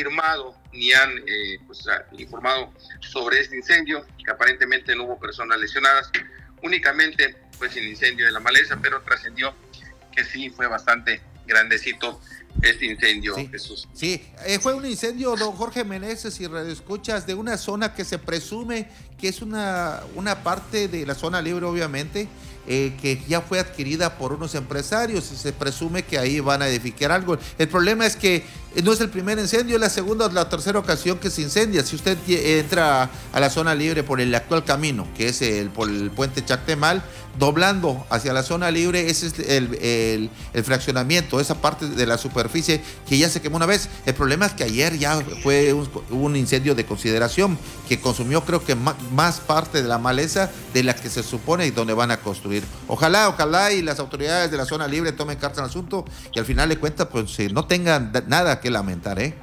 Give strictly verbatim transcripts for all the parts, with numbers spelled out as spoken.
confirmado ni han eh, pues, informado sobre este incendio, que aparentemente no hubo personas lesionadas, únicamente pues el incendio de la maleza, pero trascendió que sí fue bastante grandecito este incendio, sí, Jesús. Sí, eh, fue un incendio, don Jorge Meneses, y radioescuchas, de una zona que se presume que es una, una parte de la zona libre, obviamente, eh, que ya fue adquirida por unos empresarios y se presume que ahí van a edificar algo. El problema es que no es el primer incendio, es la segunda o la tercera ocasión que se incendia. Si usted entra a la zona libre por el actual camino, que es el, por el puente Chactemal, doblando hacia la zona libre, ese es el, el, el fraccionamiento, esa parte de la superficie que ya se quemó una vez. El problema es que ayer ya fue un, un incendio de consideración que consumió, creo que más, más parte de la maleza de la que se supone y donde van a construir. Ojalá, ojalá y las autoridades de la zona libre tomen cartas en el asunto y al final de cuentas pues no tengan nada que lamentar, ¿eh?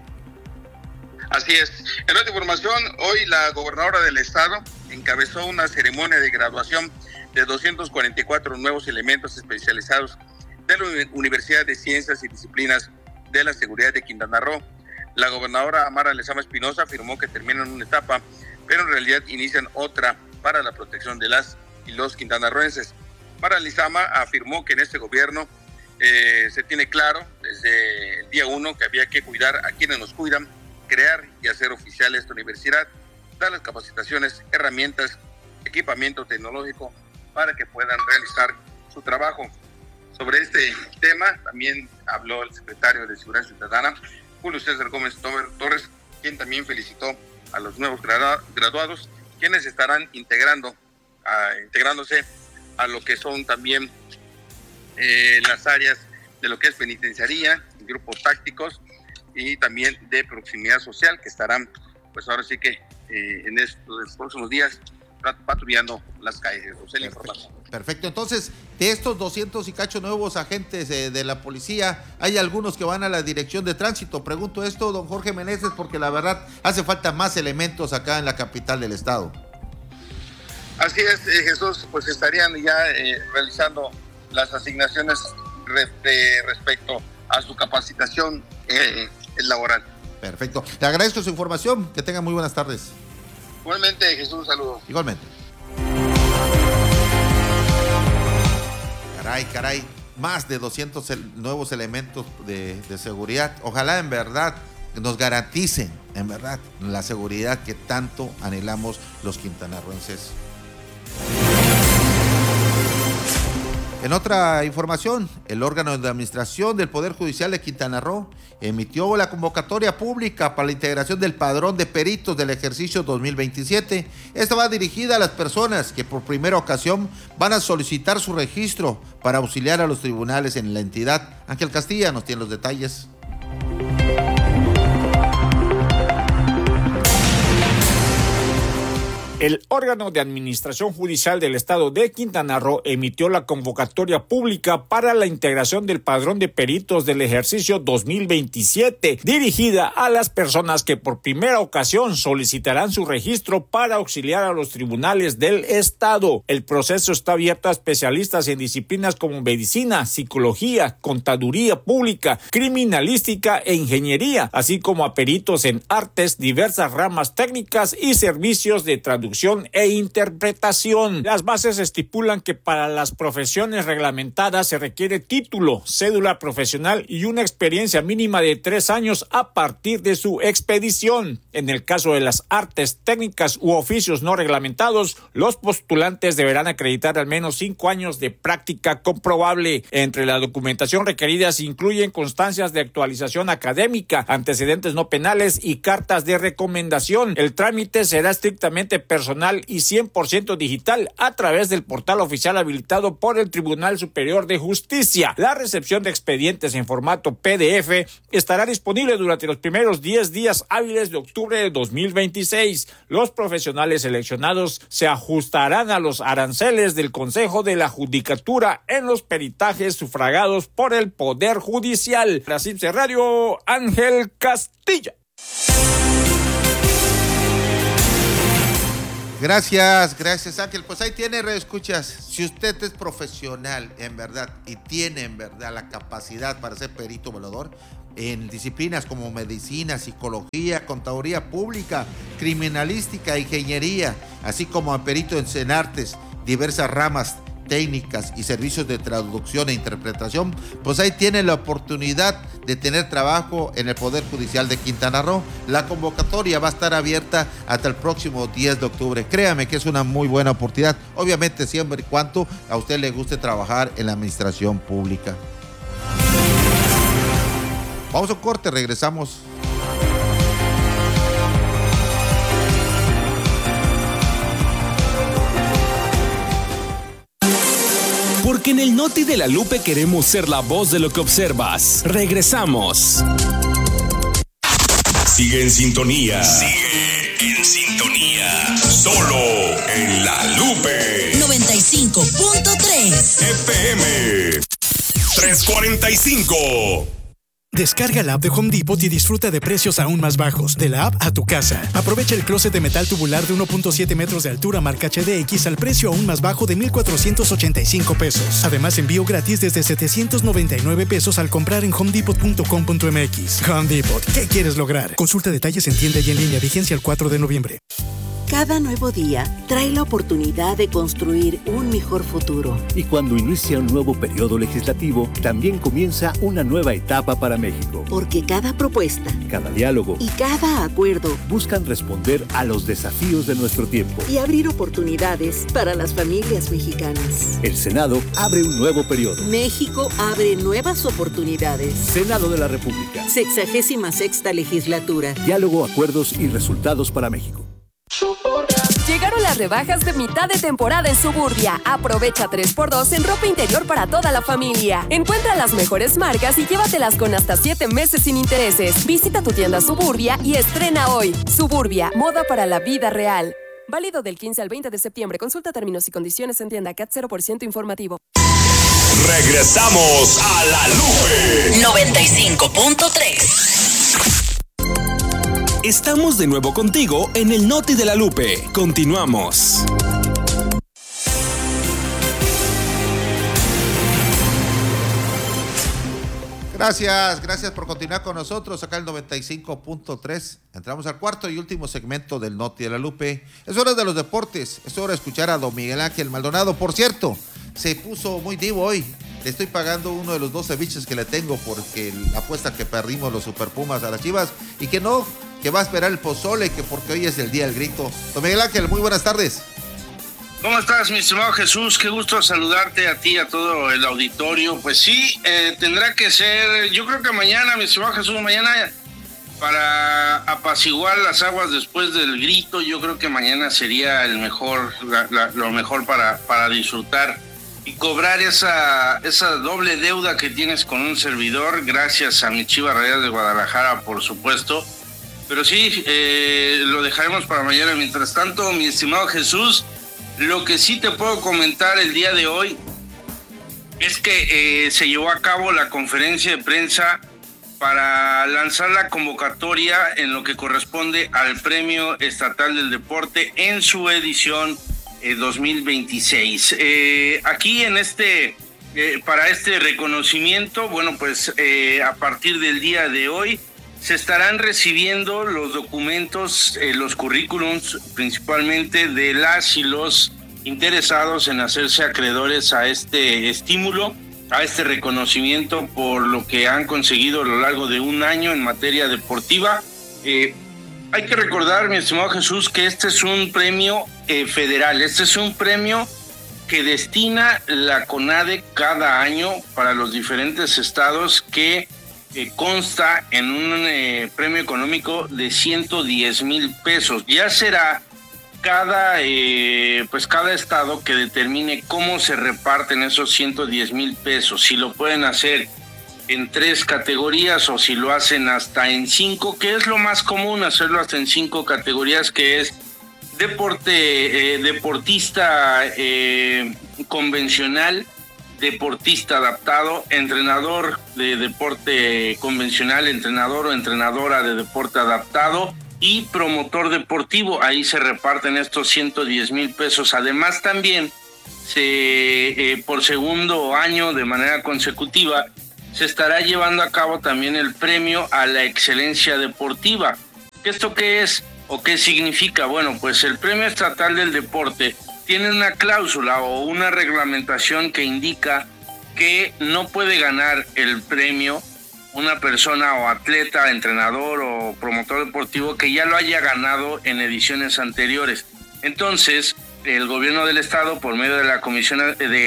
Así es. En otra información, hoy la gobernadora del estado encabezó una ceremonia de graduación de doscientos cuarenta y cuatro nuevos elementos especializados de la Universidad de Ciencias y Disciplinas de la Seguridad de Quintana Roo. La gobernadora Amara Lezama Espinosa afirmó que terminan una etapa, pero en realidad inician otra para la protección de las y los quintanarroenses. Amara Lezama afirmó que en este gobierno eh, se tiene claro desde el día uno que había que cuidar a quienes nos cuidan, crear y hacer oficial esta universidad, darles capacitaciones, herramientas, equipamiento tecnológico para que puedan realizar su trabajo. Sobre este tema también habló el secretario de Seguridad Ciudadana, Julio César Gómez Torres, quien también felicitó a los nuevos graduados, quienes estarán integrando, a, integrándose a lo que son también eh, las áreas de lo que es penitenciaría, grupos tácticos y también de proximidad social, que estarán, pues ahora sí que eh, en estos próximos días patrullando las calles. José, la información. Perfecto, entonces, de estos doscientos y cacho nuevos agentes eh, de la policía, hay algunos que van a la dirección de tránsito. Pregunto esto, don Jorge Meneses, porque la verdad hace falta más elementos acá en la capital del estado. Así es, eh, Jesús, pues estarían ya eh, realizando las asignaciones re, de, respecto a su capacitación eh, laboral. Perfecto, le agradezco su información, que tenga muy buenas tardes. Igualmente, Jesús, saludos. Igualmente. Caray, caray, más de doscientos el, nuevos elementos de, de seguridad. Ojalá en verdad nos garanticen, en verdad, la seguridad que tanto anhelamos los quintanarroenses. En otra información, el órgano de administración del Poder Judicial de Quintana Roo emitió la convocatoria pública para la integración del padrón de peritos del ejercicio dos mil veintisiete. Esta va dirigida a las personas que por primera ocasión van a solicitar su registro para auxiliar a los tribunales en la entidad. Ángel Castilla nos tiene los detalles. El órgano de administración judicial del estado de Quintana Roo emitió la convocatoria pública para la integración del padrón de peritos del ejercicio dos mil veintisiete, dirigida a las personas que por primera ocasión solicitarán su registro para auxiliar a los tribunales del estado. El proceso está abierto a especialistas en disciplinas como medicina, psicología, contaduría pública, criminalística e ingeniería, así como a peritos en artes, diversas ramas técnicas y servicios de traducción e interpretación. Las bases estipulan que para las profesiones reglamentadas se requiere título, cédula profesional y una experiencia mínima de tres años a partir de su expedición. En el caso de las artes técnicas u oficios no reglamentados, los postulantes deberán acreditar al menos cinco años de práctica comprobable. Entre la documentación requerida se incluyen constancias de actualización académica, antecedentes no penales y cartas de recomendación. El trámite será estrictamente personal personal y cien por ciento digital a través del portal oficial habilitado por el Tribunal Superior de Justicia. La recepción de expedientes en formato P D F estará disponible durante los primeros diez días hábiles de octubre de dos mil veintiséis. Los profesionales seleccionados se ajustarán a los aranceles del Consejo de la Judicatura en los peritajes sufragados por el Poder Judicial. Para C I M Radio, Ángel Castilla. Gracias, gracias Ángel. Pues ahí tiene, reescuchas. Si usted es profesional en verdad y tiene en verdad la capacidad para ser perito evaluador, en disciplinas como medicina, psicología, contaduría pública, criminalística, ingeniería, así como a perito en artes, diversas ramas técnicas y servicios de traducción e interpretación, pues ahí tienen la oportunidad de tener trabajo en el Poder Judicial de Quintana Roo. La convocatoria va a estar abierta hasta el próximo diez de octubre. Créame que es una muy buena oportunidad, obviamente siempre y cuando a usted le guste trabajar en la administración pública. Vamos a un corte, regresamos. Porque en el Noti de la Lupe queremos ser la voz de lo que observas. Regresamos. Sigue en sintonía. Sigue en sintonía. Solo en la Lupe. noventa y cinco punto tres. F M. trescientos cuarenta y cinco. Descarga la app de Home Depot y disfruta de precios aún más bajos. De la app a tu casa. Aprovecha el closet de metal tubular de uno punto siete metros de altura marca H D X al precio aún más bajo de mil cuatrocientos ochenta y cinco pesos. Además, envío gratis desde setecientos noventa y nueve pesos al comprar en home depot punto com punto m x. Home Depot, ¿qué quieres lograr? Consulta detalles en tienda y en línea. Vigencia el cuatro de noviembre. Cada nuevo día trae la oportunidad de construir un mejor futuro. Y cuando inicia un nuevo periodo legislativo, también comienza una nueva etapa para México. Porque cada propuesta, cada diálogo y cada acuerdo buscan responder a los desafíos de nuestro tiempo y abrir oportunidades para las familias mexicanas. El Senado abre un nuevo periodo. México abre nuevas oportunidades. Senado de la República. Sexagésima sexta legislatura. Diálogo, acuerdos y resultados para México. Llegaron las rebajas de mitad de temporada en Suburbia. Aprovecha tres por dos en ropa interior para toda la familia. Encuentra las mejores marcas y llévatelas con hasta siete meses sin intereses. Visita tu tienda Suburbia y estrena hoy. Suburbia, moda para la vida real. Válido del quince al veinte de septiembre. Consulta términos y condiciones en tienda. C A T cero por ciento informativo. Regresamos a la Lupe. noventa y cinco punto tres. Estamos de nuevo contigo en el Noti de la Lupe. Continuamos. Gracias, gracias por continuar con nosotros acá el noventa y cinco punto tres. Entramos al cuarto y último segmento del Noti de la Lupe. Es hora de los deportes, es hora de escuchar a don Miguel Ángel Maldonado. Por cierto, se puso muy divo hoy. Le estoy pagando uno de los dos ceviches que le tengo porque la apuesta que perdimos los Super Pumas a las Chivas y que no, que va a esperar el pozole, que porque hoy es el día del grito. Don Miguel Ángel, muy buenas tardes. ¿Cómo estás, mi estimado Jesús? Qué gusto saludarte a ti, a todo el auditorio. Pues sí, eh, tendrá que ser, yo creo que mañana, mi estimado Jesús, mañana para apaciguar las aguas después del grito, yo creo que mañana sería el mejor, la, la, lo mejor para, para disfrutar y cobrar esa, esa doble deuda que tienes con un servidor, gracias a mi Chivas Rayadas de Guadalajara, por supuesto. Pero sí, eh, lo dejaremos para mañana. Mientras tanto, mi estimado Jesús, lo que sí te puedo comentar el día de hoy es que eh, se llevó a cabo la conferencia de prensa para lanzar la convocatoria en lo que corresponde al Premio Estatal del Deporte en su edición eh, dos mil veintiséis. Eh, aquí en este, eh, para este reconocimiento, bueno, pues eh, a partir del día de hoy se estarán recibiendo los documentos, eh, los currículums, principalmente de las y los interesados en hacerse acreedores a este estímulo, a este reconocimiento por lo que han conseguido a lo largo de un año en materia deportiva. Eh, hay que recordar, mi estimado Jesús, que este es un premio eh, federal, este es un premio que destina la CONADE cada año para los diferentes estados, que Eh, consta en un eh, premio económico de ciento diez mil pesos. Ya será cada eh, pues cada estado que determine cómo se reparten esos ciento diez mil pesos, si lo pueden hacer en tres categorías o si lo hacen hasta en cinco, que es lo más común, hacerlo hasta en cinco categorías, que es deporte, eh, deportista eh, convencional, deportista adaptado, entrenador de deporte convencional, entrenador o entrenadora de deporte adaptado y promotor deportivo. Ahí se reparten estos ciento diez mil pesos. Además, también se eh, por segundo año de manera consecutiva se estará llevando a cabo también el premio a la excelencia deportiva. ¿Esto qué es o qué significa? Bueno, pues el Premio Estatal del Deporte tiene una cláusula o una reglamentación que indica que no puede ganar el premio una persona o atleta, entrenador o promotor deportivo que ya lo haya ganado en ediciones anteriores. Entonces, el gobierno del estado, por medio de la comisión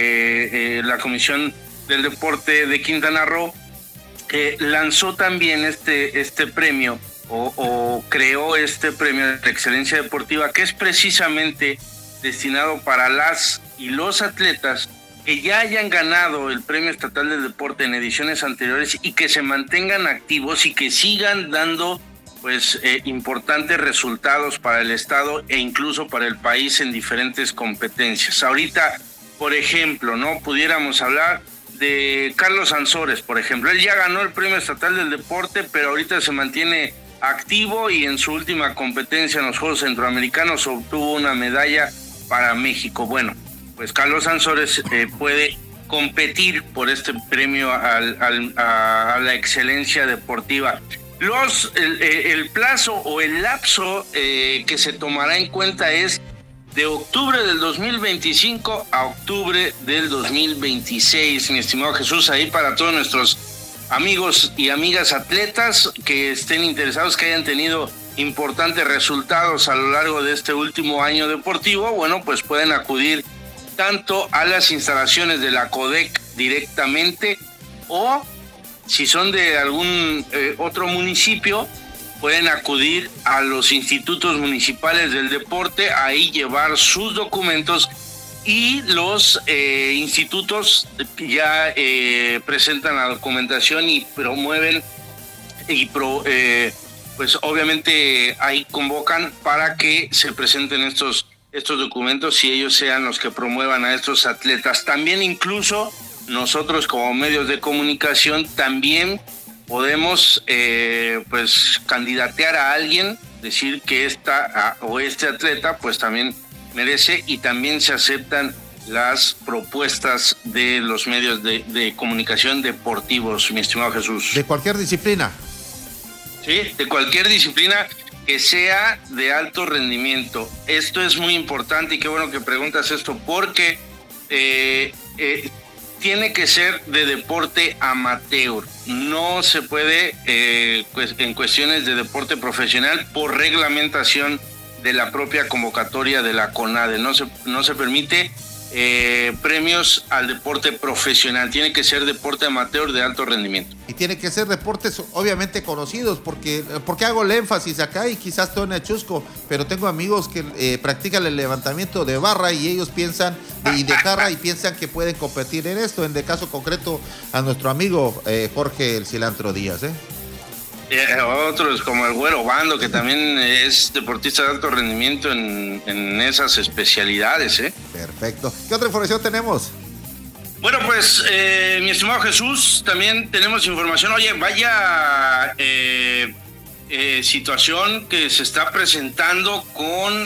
de eh, la comisión del deporte de Quintana Roo, eh, lanzó también este este premio o, o creó este premio de excelencia deportiva, que es precisamente destinado para las y los atletas que ya hayan ganado el Premio Estatal del Deporte en ediciones anteriores y que se mantengan activos y que sigan dando pues eh, importantes resultados para el estado e incluso para el país en diferentes competencias. Ahorita, por ejemplo, no pudiéramos hablar de Carlos Sansores, por ejemplo. Él ya ganó el Premio Estatal del Deporte, pero ahorita se mantiene activo y en su última competencia en los Juegos Centroamericanos obtuvo una medalla para México. Bueno, pues Carlos Sansores eh, puede competir por este premio al, al, a, a la excelencia deportiva. Los, el, el plazo o el lapso eh, que se tomará en cuenta es de octubre del dos mil veinticinco a octubre del dos mil veintiséis, mi estimado Jesús, ahí para todos nuestros amigos y amigas atletas que estén interesados, que hayan tenido importantes resultados a lo largo de este último año deportivo, bueno, pues pueden acudir tanto a las instalaciones de la CODEC directamente o si son de algún eh, otro municipio, pueden acudir a los institutos municipales del deporte, ahí llevar sus documentos y los eh, institutos ya eh, presentan la documentación y promueven y pro, eh, pues obviamente ahí convocan para que se presenten estos estos documentos y ellos sean los que promuevan a estos atletas. También incluso nosotros como medios de comunicación también podemos eh, pues candidatear a alguien, decir que esta a, o este atleta pues también merece, y también se aceptan las propuestas de los medios de, de comunicación deportivos, mi estimado Jesús. De cualquier disciplina. Sí, de cualquier disciplina que sea de alto rendimiento. Esto es muy importante y qué bueno que preguntas esto, porque eh, eh, tiene que ser de deporte amateur. No se puede eh, pues, en cuestiones de deporte profesional por reglamentación de la propia convocatoria de la CONADE. No se, no se permite eh, premios al deporte profesional. Tiene que ser deporte amateur de alto rendimiento. Y tiene que ser deportes obviamente conocidos, porque, porque hago el énfasis acá y quizás estoy en el chusco, pero tengo amigos que eh, practican el levantamiento de barra y ellos piensan, de, y de jarra, y piensan que pueden competir en esto, en el caso concreto a nuestro amigo eh, Jorge el Cilantro Díaz, ¿eh? Eh, otros como el Güero Bando, que también es deportista de alto rendimiento en, en esas especialidades, ¿eh? Perfecto. ¿Qué otra información tenemos? Bueno, pues, eh, mi estimado Jesús, también tenemos información. Oye, vaya eh, eh, situación que se está presentando con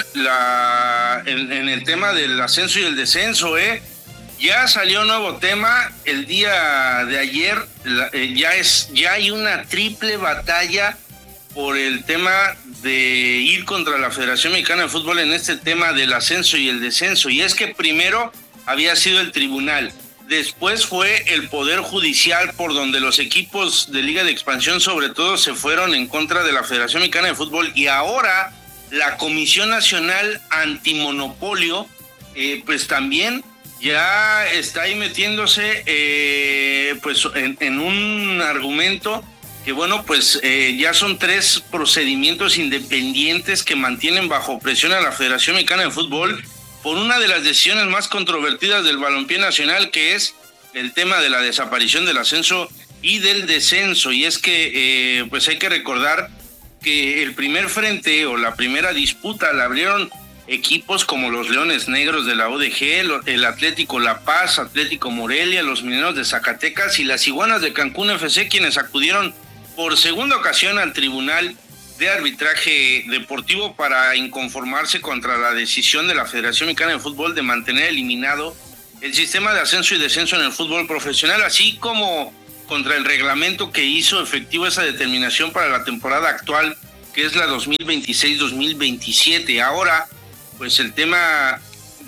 la en, en el tema del ascenso y el descenso, ¿eh? Ya salió un nuevo tema el día de ayer. La, eh, ya es ya hay una triple batalla por el tema de ir contra la Federación Mexicana de Fútbol en este tema del ascenso y el descenso. Y es que primero había sido el tribunal. Después fue el Poder Judicial, por donde los equipos de Liga de Expansión sobre todo se fueron en contra de la Federación Mexicana de Fútbol, y ahora la Comisión Nacional Antimonopolio eh, pues también ya está ahí metiéndose eh, pues en, en un argumento que bueno pues eh, ya son tres procedimientos independientes que mantienen bajo presión a la Federación Mexicana de Fútbol por una de las decisiones más controvertidas del balompié nacional, que es el tema de la desaparición del ascenso y del descenso. Y es que eh, pues hay que recordar que el primer frente o la primera disputa la abrieron equipos como los Leones Negros de la U D G, el Atlético La Paz, Atlético Morelia, los Mineros de Zacatecas y las Iguanas de Cancún F C, quienes acudieron por segunda ocasión al Tribunal de Arbitraje Deportivo para inconformarse contra la decisión de la Federación Mexicana de Fútbol de mantener eliminado el sistema de ascenso y descenso en el fútbol profesional, así como contra el reglamento que hizo efectivo esa determinación para la temporada actual, que es la dos mil veintiséis dos mil veintisiete. Ahora, pues el tema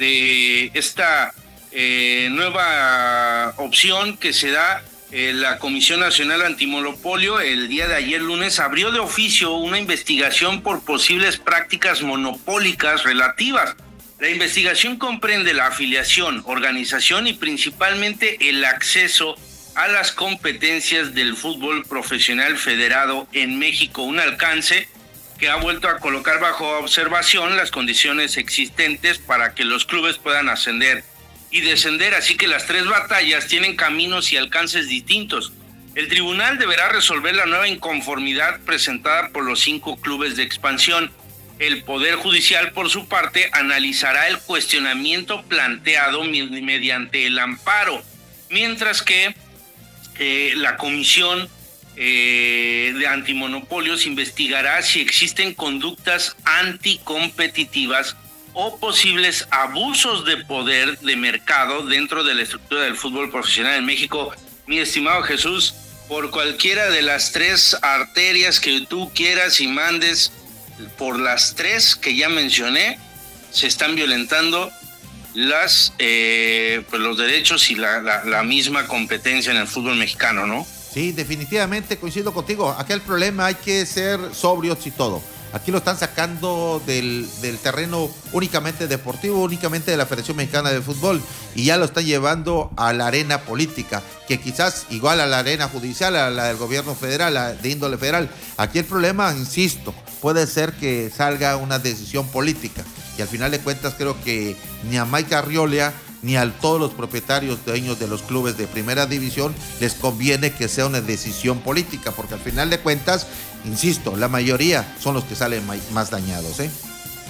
de esta eh, nueva opción que se da, eh, la Comisión Nacional Antimonopolio el día de ayer lunes abrió de oficio una investigación por posibles prácticas monopólicas relativas. La investigación comprende la afiliación, organización y principalmente el acceso a las competencias del fútbol profesional federado en México, un alcance que ha vuelto a colocar bajo observación las condiciones existentes para que los clubes puedan ascender y descender, así que las tres batallas tienen caminos y alcances distintos. El tribunal deberá resolver la nueva inconformidad presentada por los cinco clubes de expansión. El Poder Judicial, por su parte, analizará el cuestionamiento planteado mediante el amparo, mientras que eh, la Comisión eh, de Antimonopolios investigará si existen conductas anticompetitivas o posibles abusos de poder de mercado dentro de la estructura del fútbol profesional en México. Mi estimado Jesús, por cualquiera de las tres arterias que tú quieras y mandes, por las tres que ya mencioné, se están violentando las eh, pues los derechos y la, la, la misma competencia en el fútbol mexicano, ¿no? Sí, definitivamente coincido contigo. Aquí el problema hay que ser sobrios y todo. Aquí lo están sacando del, del terreno únicamente deportivo, únicamente de la Federación Mexicana de Fútbol, y ya lo están llevando a la arena política, que quizás igual a la arena judicial, a la del gobierno federal, a, de índole federal. Aquí el problema, insisto, puede ser que salga una decisión política, y al final de cuentas creo que ni a Mike Arriola ni a todos los propietarios dueños de los clubes de primera división les conviene que sea una decisión política, porque al final de cuentas, insisto, la mayoría son los que salen más dañados, ¿eh?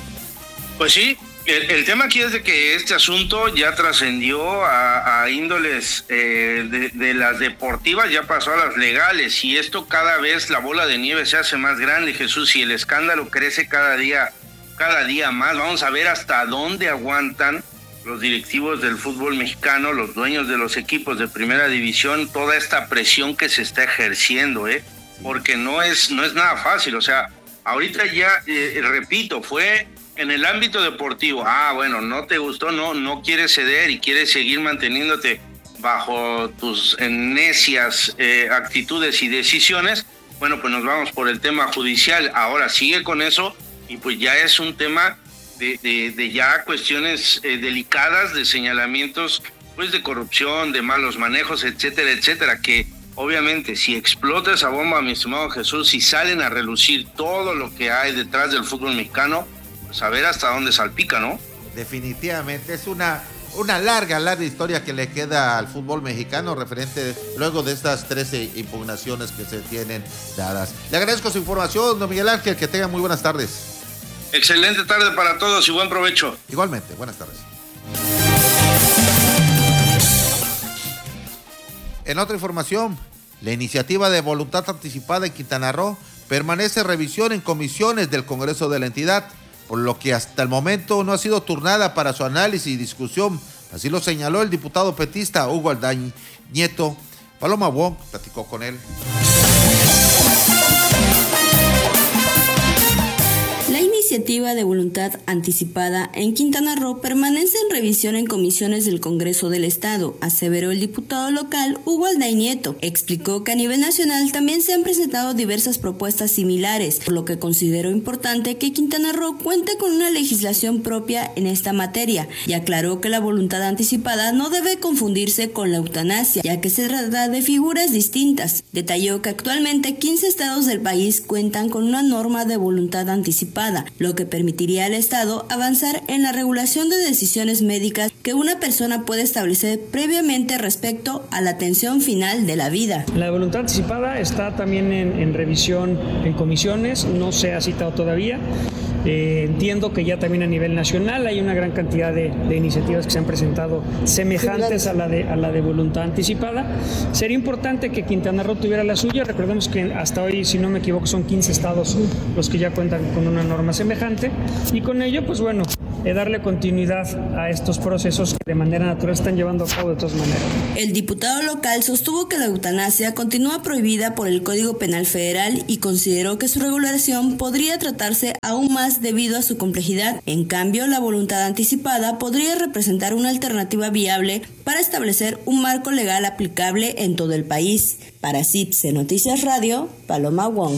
Pues sí, el, el tema aquí es de que este asunto ya trascendió a, a índoles eh, de, de las deportivas, ya pasó a las legales, y esto cada vez la bola de nieve se hace más grande, Jesús, y el escándalo crece cada día, cada día más. Vamos a ver hasta dónde aguantan los directivos del fútbol mexicano, los dueños de los equipos de primera división, toda esta presión que se está ejerciendo, ¿eh? Porque no es, no es nada fácil. O sea, ahorita ya, eh, repito, fue en el ámbito deportivo. Ah, bueno, no te gustó, no, no quieres ceder y quieres seguir manteniéndote bajo tus necias eh, actitudes y decisiones. Bueno, pues nos vamos por el tema judicial. Ahora sigue con eso y pues ya es un tema De, de, de ya cuestiones eh, delicadas, de señalamientos pues de corrupción, de malos manejos, etcétera, etcétera, que obviamente si explota esa bomba, mi estimado Jesús, si salen a relucir todo lo que hay detrás del fútbol mexicano, pues a ver hasta dónde salpica, ¿no? Definitivamente, es una, una larga, larga historia que le queda al fútbol mexicano referente luego de estas trece impugnaciones que se tienen dadas. Le agradezco su información, don Miguel Ángel, que tenga muy buenas tardes. Excelente tarde para todos y buen provecho. Igualmente, buenas tardes. En otra información, la iniciativa de voluntad anticipada en Quintana Roo permanece en revisión en comisiones del Congreso de la entidad, por lo que hasta el momento no ha sido turnada para su análisis y discusión. Así lo señaló el diputado petista Hugo Aldaña Nieto. Paloma Wong platicó con él. La iniciativa de voluntad anticipada en Quintana Roo permanece en revisión en comisiones del Congreso del Estado, aseveró el diputado local Hugo Aldaña Nieto. Explicó que a nivel nacional también se han presentado diversas propuestas similares, por lo que consideró importante que Quintana Roo cuente con una legislación propia en esta materia, y aclaró que la voluntad anticipada no debe confundirse con la eutanasia, ya que se trata de figuras distintas. Detalló que actualmente quince estados del país cuentan con una norma de voluntad anticipada, lo que permitiría al Estado avanzar en la regulación de decisiones médicas que una persona puede establecer previamente respecto a la atención final de la vida. La voluntad anticipada está también en, en revisión en comisiones, no se ha citado todavía. Eh, entiendo que ya también a nivel nacional hay una gran cantidad de, de iniciativas que se han presentado semejantes a la, de, a la de voluntad anticipada. Sería importante que Quintana Roo tuviera la suya. Recordemos que hasta hoy, si no me equivoco, son quince estados los que ya cuentan con una norma semejante, y con ello, pues bueno, eh, darle continuidad a estos procesos que de manera natural están llevando a cabo de todas maneras. El diputado local sostuvo que la eutanasia continúa prohibida por el Código Penal Federal y consideró que su regulación podría tratarse aún más debido a su complejidad. En cambio, la voluntad anticipada podría representar una alternativa viable para establecer un marco legal aplicable en todo el país. Para C I P C Noticias Radio, Paloma Wong.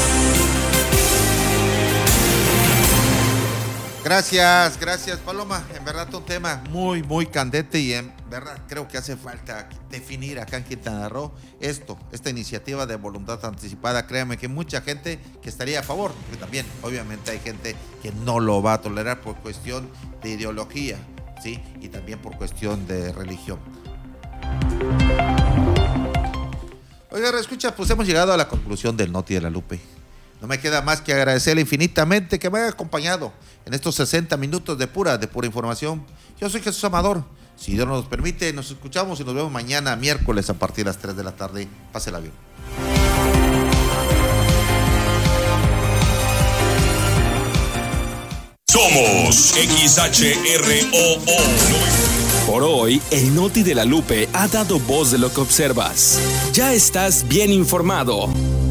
Gracias, gracias Paloma. En verdad un tema muy, muy candente y en verdad creo que hace falta definir acá en Quintana Roo esto, esta iniciativa de voluntad anticipada. Créanme que mucha gente que estaría a favor, porque también obviamente hay gente que no lo va a tolerar por cuestión de ideología, ¿sí? Y también por cuestión de religión. Oiga, escucha, pues hemos llegado a la conclusión del Noti de la Lupe. No me queda más que agradecerle infinitamente que me haya acompañado en estos sesenta minutos de pura, de pura información. Yo soy Jesús Amador. Si Dios nos permite, nos escuchamos y nos vemos mañana miércoles a partir de las tres de la tarde. Pásela bien. Somos X H R O O. Por hoy, el Noti de la Lupe ha dado voz de lo que observas. Ya estás bien informado.